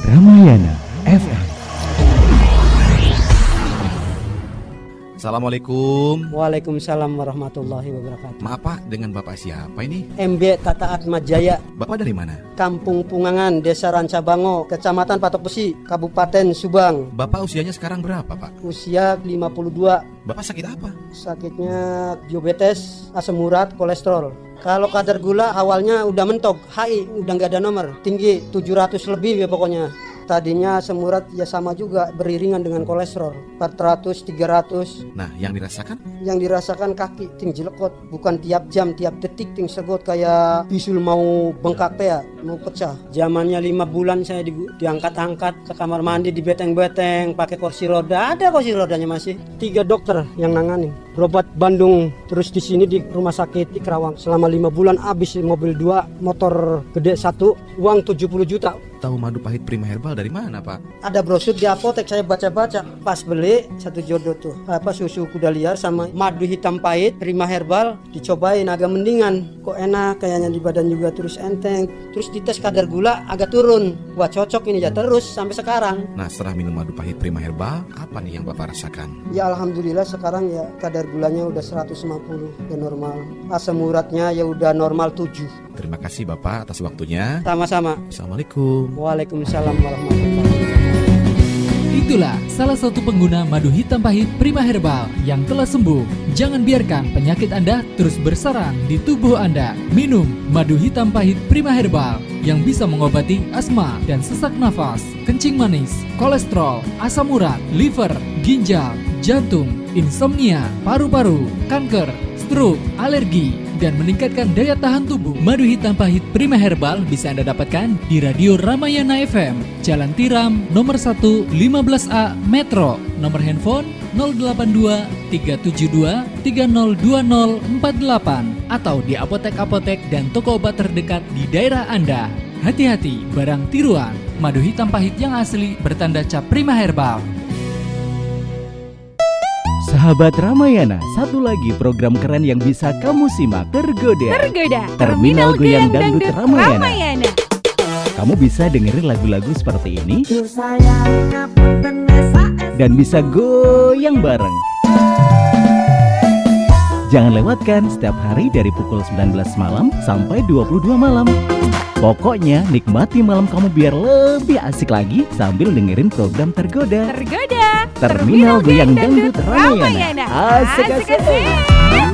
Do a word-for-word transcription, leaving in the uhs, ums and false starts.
Ramayana F M. Assalamualaikum. Waalaikumsalam warahmatullahi wabarakatuh. Maaf Pak, dengan Bapak siapa ini? M B Tata Atmajaya. Bapak dari mana? Kampung Pungangan, Desa Rancabango, Kecamatan Patok Besi, Kabupaten Subang. Bapak usianya sekarang berapa Pak? Usia lima puluh dua. Bapak sakit apa? Sakitnya diabetes, asam urat, kolesterol. Kalau kadar gula awalnya udah mentok, H I udah nggak ada nomor, tinggi tujuh ratus lebih ya pokoknya. Tadinya asam urat ya sama juga, beriringan dengan kolesterol, empat ratus, tiga ratus. Nah, yang dirasakan? Yang dirasakan kaki ting jelekot, bukan tiap jam, tiap detik ting segot kayak bisul mau bengkak ya, mau pecah. Zamannya lima bulan saya di, diangkat-angkat ke kamar mandi, di beteng-beteng, pakai kursi roda, ada kursi rodanya masih. Tiga dokter yang nangani. Berobat Bandung, terus di sini di rumah sakit di Kerawang selama lima bulan, habis mobil dua, motor gede satu, uang tujuh puluh juta. Tahu madu pahit Prima Herbal dari mana Pak? Ada brosur di apotek, saya baca-baca. Pas beli satu jodoh tuh, apa susu kuda liar sama madu hitam pahit Prima Herbal, dicobain agak mendingan. Kok enak kayaknya di badan juga, terus enteng. Terus dites kadar gula agak turun. Wah cocok ini ya, terus sampai sekarang. Nah, setelah minum madu pahit Prima Herbal, apa nih yang Bapak rasakan? Ya alhamdulillah sekarang ya kadar gulanya udah seratus lima puluh, udah normal. Asam uratnya ya udah normal tujuh. Terima kasih Bapak atas waktunya. Sama-sama. Assalamualaikum. Waalaikumsalam warahmatullahi wabarakatuh. Itulah salah satu pengguna madu hitam pahit Prima Herbal yang telah sembuh. Jangan biarkan penyakit Anda terus bersarang di tubuh Anda. Minum madu hitam pahit Prima Herbal yang bisa mengobati asma dan sesak nafas, kencing manis, kolesterol, asam urat, liver, ginjal, jantung, insomnia, paru-paru, kanker, stroke, alergi, dan meningkatkan daya tahan tubuh. Madu hitam pahit Prima Herbal bisa Anda dapatkan di Radio Ramayana F M, Jalan Tiram, nomor satu, lima belas A, Metro. Nomor handphone nol delapan dua tiga tujuh dua tiga nol dua nol empat delapan atau di apotek-apotek dan toko obat terdekat di daerah Anda. Hati-hati, barang tiruan. Madu hitam pahit yang asli bertanda cap Prima Herbal. Sahabat Ramayana, satu lagi program keren yang bisa kamu simak. Tergoda, Tergoda, Terminal Goyang Dangdut Ramayana. Ramayana. Kamu bisa dengerin lagu-lagu seperti ini dan bisa goyang bareng. Jangan lewatkan setiap hari dari pukul sembilan belas malam sampai dua puluh dua malam. Pokoknya nikmati malam kamu biar lebih asik lagi sambil dengerin program Tergoda. Tergoda, Terminal Goyang Dangdut Ramayana. Asik-asik.